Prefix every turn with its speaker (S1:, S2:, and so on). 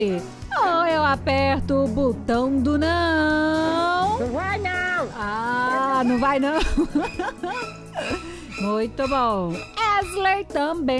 S1: Ou eu aperto o botão do não?
S2: Não vai não!
S1: Ah, não vai não? Muito bom. Esler também.